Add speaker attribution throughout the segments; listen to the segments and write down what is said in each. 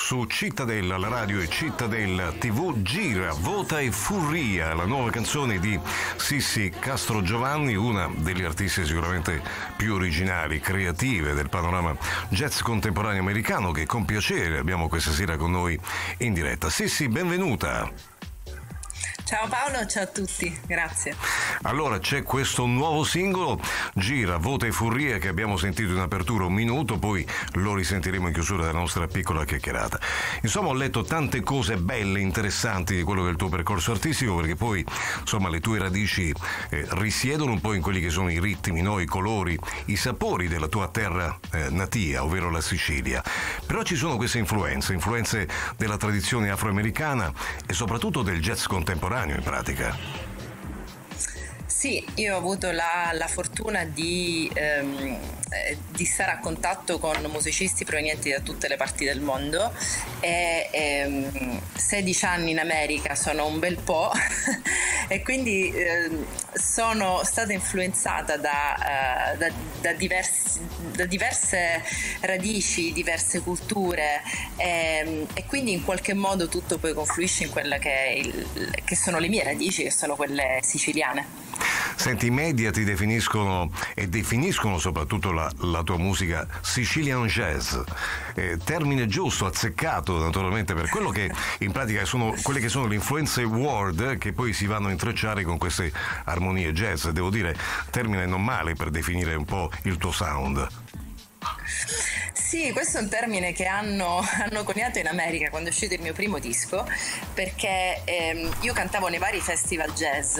Speaker 1: su Cittadella, la radio e Cittadella TV. Gira, vota e furria, la nuova canzone di Sissi Castrogiovanni, una degli artisti sicuramente più originali, creative del panorama jazz contemporaneo americano, che con piacere abbiamo questa sera con noi in diretta. Sissi, benvenuta.
Speaker 2: Ciao Paolo, ciao a tutti, grazie.
Speaker 1: Allora, c'è questo nuovo singolo, Gira, vota e furria, che abbiamo sentito in apertura un minuto, poi lo risentiremo in chiusura della nostra piccola chiacchierata. Insomma, ho letto tante cose belle, interessanti di quello che è il tuo percorso artistico, perché poi, insomma, le tue radici risiedono un po' in quelli che sono i ritmi, no? I colori, i sapori della tua terra natia, ovvero la Sicilia. Però ci sono queste influenze della tradizione afroamericana e soprattutto del jazz contemporaneo, in pratica.
Speaker 2: Sì, io ho avuto la fortuna di stare a contatto con musicisti provenienti da tutte le parti del mondo e 16 anni in America sono un bel po' e quindi sono stata influenzata da diverse radici, diverse culture e quindi in qualche modo tutto poi confluisce in quella che sono le mie radici, che sono quelle siciliane.
Speaker 1: Senti, i media ti definiscono e definiscono soprattutto la tua musica Sicilian jazz, termine giusto, azzeccato naturalmente per quello che in pratica sono quelle che sono le influenze world che poi si vanno a intrecciare con queste armonie jazz. Devo dire, termine non male per definire un po' il tuo sound.
Speaker 2: Sì, questo è un termine che hanno coniato in America quando è uscito il mio primo disco, perché io cantavo nei vari festival jazz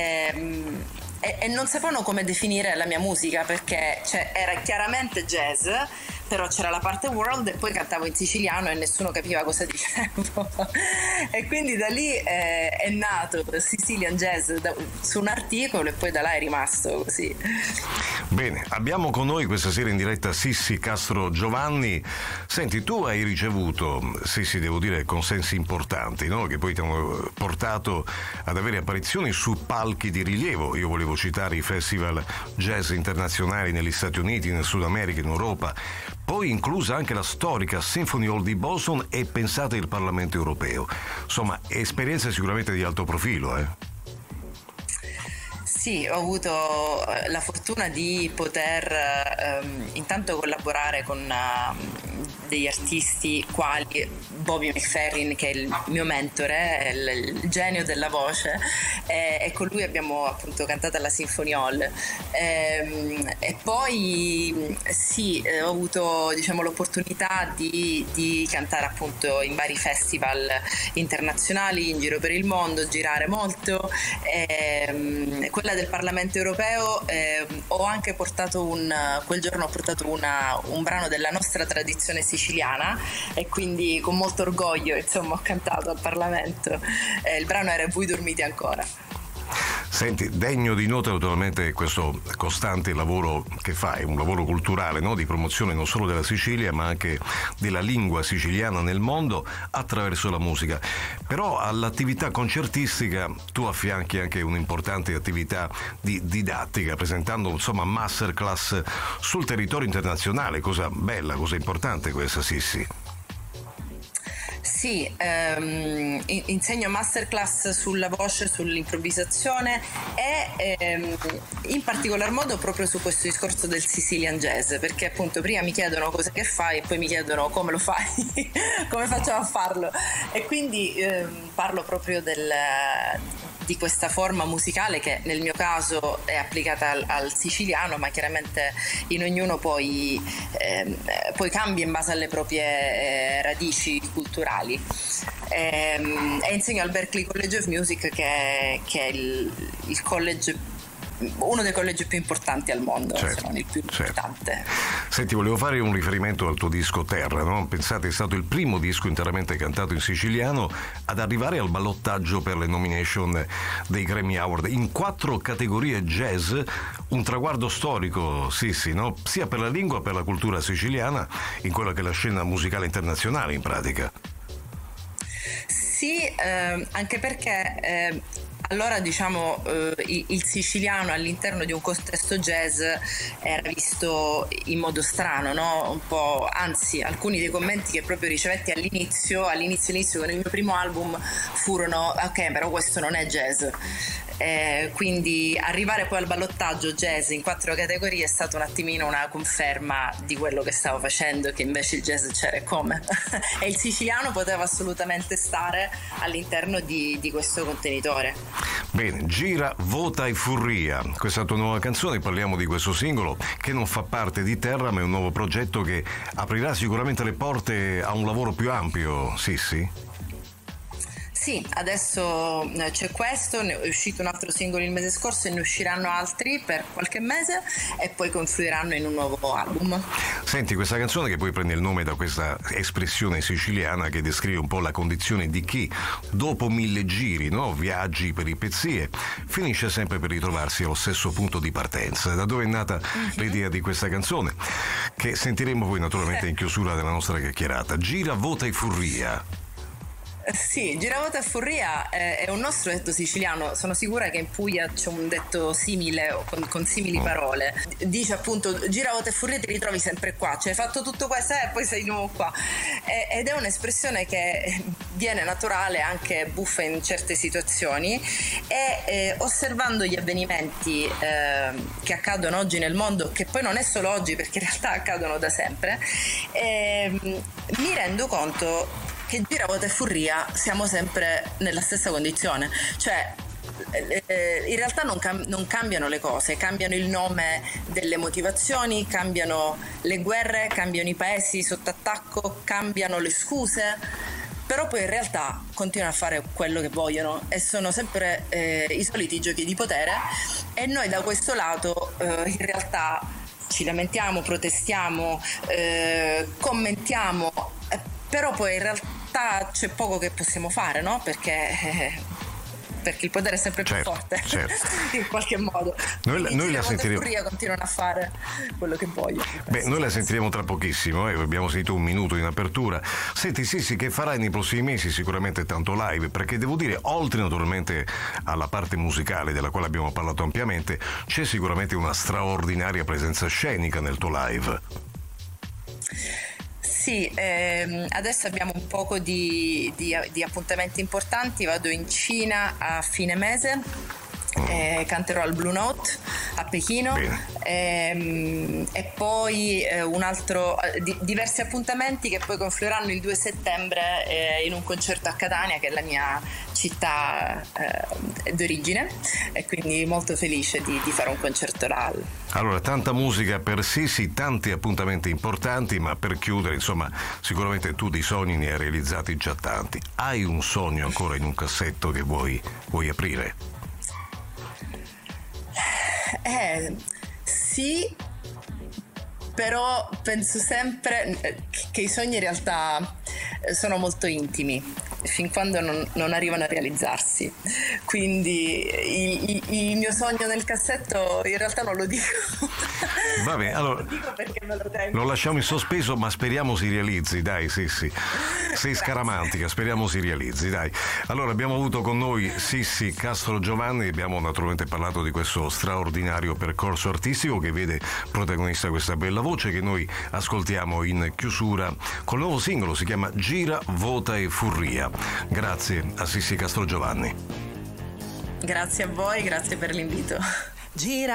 Speaker 2: e non sapevano come definire la mia musica, perché era chiaramente jazz, però c'era la parte world e poi cantavo in siciliano e nessuno capiva cosa dicevo e quindi da lì è nato Sicilian Jazz su un articolo e poi da là è rimasto così.
Speaker 1: Bene, abbiamo con noi questa sera in diretta Sissi Castrogiovanni. Senti, tu hai ricevuto, Sissi, devo dire, consensi importanti, no? Che poi ti hanno portato ad avere apparizioni su palchi di rilievo. Io volevo citare i festival jazz internazionali negli Stati Uniti, nel Sud America, in Europa, poi inclusa anche la storica Symphony Hall di Boston e pensate il Parlamento europeo. Insomma, esperienze sicuramente di alto profilo,
Speaker 2: Sì, ho avuto la fortuna di poter intanto collaborare con degli artisti quali Bobby McFerrin, che è il mio mentore, il genio della voce, e con lui abbiamo appunto cantato alla Symphony Hall. E poi sì, ho avuto, diciamo, l'opportunità di cantare appunto in vari festival internazionali in giro per il mondo, girare molto. Quella del Parlamento europeo ho anche portato quel giorno ho portato un brano della nostra tradizione siciliana e quindi con molto orgoglio, insomma, ho cantato al Parlamento. Il brano era Voi dormite ancora.
Speaker 1: Senti, degno di nota naturalmente questo costante lavoro che fai, un lavoro culturale, no? Di promozione non solo della Sicilia ma anche della lingua siciliana nel mondo attraverso la musica. Però all'attività concertistica tu affianchi anche un'importante attività di didattica, presentando insomma masterclass sul territorio internazionale, cosa bella, cosa importante questa, Sissi.
Speaker 2: Sì, insegno masterclass sulla voce, sull'improvvisazione e in particolar modo proprio su questo discorso del Sicilian Jazz, perché appunto prima mi chiedono cosa che fai e poi mi chiedono come lo fai, come facciamo a farlo, e quindi parlo proprio di questa forma musicale che nel mio caso è applicata al siciliano, ma chiaramente in ognuno poi cambia in base alle proprie radici culturali. E insegno al Berklee College of Music, che è il college, uno dei collegi più importanti al mondo,
Speaker 1: certo,
Speaker 2: se non il più importante.
Speaker 1: Senti, volevo fare un riferimento al tuo disco Terra, no? Pensate, è stato il primo disco interamente cantato in siciliano ad arrivare al ballottaggio per le nomination dei Grammy Award in 4 categorie jazz, un traguardo storico, sì, no? Sia per la lingua, per la cultura siciliana, in quella che è la scena musicale internazionale in pratica.
Speaker 2: Sì, anche perché allora diciamo il siciliano all'interno di un contesto jazz era visto in modo strano, no? Un po', anzi, alcuni dei commenti che proprio ricevetti all'inizio con il mio primo album furono: ok, però questo non è jazz. Quindi arrivare poi al ballottaggio jazz in 4 categorie è stata un attimino una conferma di quello che stavo facendo, che invece il jazz c'era e come e il siciliano poteva assolutamente stare all'interno di questo contenitore.
Speaker 1: Bene, Gira, vota e furria, questa tua nuova canzone. Parliamo di questo singolo che non fa parte di Terra, ma è un nuovo progetto che aprirà sicuramente le porte a un lavoro più ampio. Sì.
Speaker 2: Sì, adesso c'è questo, ne è uscito un altro singolo il mese scorso e ne usciranno altri per qualche mese e poi confluiranno in un nuovo album.
Speaker 1: Senti, questa canzone, che poi prende il nome da questa espressione siciliana che descrive un po' la condizione di chi dopo 1000 giri, no? Viaggi, peripezie, finisce sempre per ritrovarsi allo stesso punto di partenza. Da dove è nata l'idea di questa canzone, che sentiremo poi naturalmente in chiusura della nostra chiacchierata? Gira, vota e furria.
Speaker 2: Sì, giravota e furria è un nostro detto siciliano. Sono sicura che in Puglia c'è un detto simile o con simili parole. Dice appunto: giravota e furria, ti ritrovi sempre qua, cioè hai fatto tutto questo e poi sei di nuovo qua. Ed è un'espressione che viene naturale, anche buffa in certe situazioni, e osservando gli avvenimenti che accadono oggi nel mondo, che poi non è solo oggi perché in realtà accadono da sempre, mi rendo conto che giravota e furria siamo sempre nella stessa condizione, cioè in realtà non cambiano le cose, cambiano il nome delle motivazioni, cambiano le guerre, cambiano i paesi sotto attacco, cambiano le scuse, però poi in realtà continuano a fare quello che vogliono e sono sempre i soliti giochi di potere, e noi da questo lato in realtà ci lamentiamo, protestiamo, commentiamo, però poi in realtà c'è poco che possiamo fare, no? Perché il potere è sempre più forte, in qualche modo.
Speaker 1: Noi la sentiremo.
Speaker 2: Continuano a fare quello che vogliono.
Speaker 1: Noi la sentiremo tra pochissimo, abbiamo sentito un minuto in apertura. Senti, sì, che farai nei prossimi mesi sicuramente tanto live, perché devo dire, oltre naturalmente alla parte musicale della quale abbiamo parlato ampiamente, c'è sicuramente una straordinaria presenza scenica nel tuo live.
Speaker 2: Sì, adesso abbiamo un poco di appuntamenti importanti. Vado in Cina a fine mese, canterò al Blue Note a Pechino, e poi un altro diversi appuntamenti che poi confluiranno il 2 settembre in un concerto a Catania, che è la mia città d'origine, e quindi molto felice di fare un concerto là.
Speaker 1: Allora, tanta musica per Sissi, tanti appuntamenti importanti, ma per chiudere, insomma, sicuramente tu di sogni ne hai realizzati già tanti. Hai un sogno ancora in un cassetto che vuoi aprire? Sì, però penso sempre che i sogni in realtà sono molto intimi fin quando non arrivano a realizzarsi, quindi il mio sogno nel cassetto in realtà non lo dico. Va bene, allora
Speaker 2: lo dico perché me lo tengo.
Speaker 1: Lo lasciamo in sospeso, ma speriamo si realizzi, dai. Sì. Sei scaramantica, speriamo si realizzi, dai. Allora, abbiamo avuto con noi Sissi Castrogiovanni, abbiamo naturalmente parlato di questo straordinario percorso artistico che vede protagonista questa bella voce che noi ascoltiamo in chiusura col nuovo singolo, si chiama Gira, vota e furria. Grazie a Sissi Castrogiovanni.
Speaker 2: Grazie a voi, grazie per l'invito.
Speaker 3: Gira